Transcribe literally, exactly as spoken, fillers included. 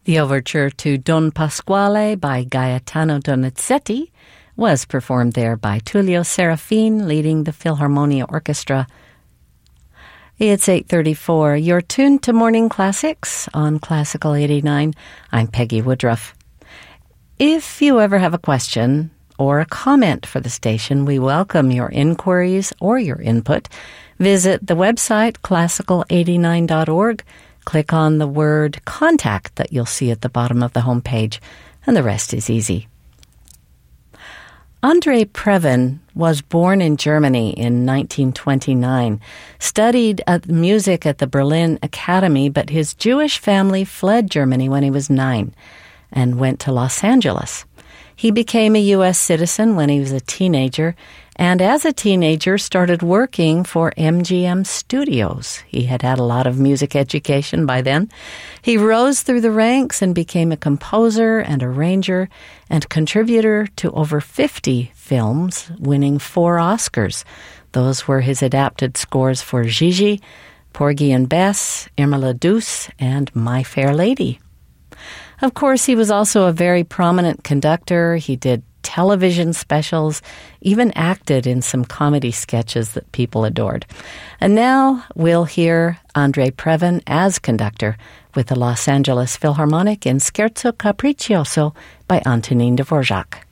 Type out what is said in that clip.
The overture to Don Pasquale by Gaetano Donizetti was performed there by Tullio Serafin, leading the Philharmonia Orchestra. It's eight thirty-four. You're tuned to Morning Classics on Classical eighty-nine. I'm Peggy Woodruff. If you ever have a question or a comment for the station, we welcome your inquiries or your input. Visit the website, classical eighty-nine dot org. Click on the word contact that you'll see at the bottom of the homepage, and the rest is easy. Andre Previn was born in Germany in nineteen twenty-nine, studied at music at the Berlin Academy, but his Jewish family fled Germany when he was nine and went to Los Angeles. He became a U S citizen when he was a teenager, and as a teenager started working for M G M Studios. He had had a lot of music education by then. He rose through the ranks and became a composer and arranger and contributor to over fifty films, winning four Oscars. Those were his adapted scores for Gigi, Porgy and Bess, Irma la Douce, and My Fair Lady. Of course, he was also a very prominent conductor. He did television specials, even acted in some comedy sketches that people adored. And now we'll hear Andre Previn as conductor with the Los Angeles Philharmonic in Scherzo Capriccioso by Antonin Dvorak.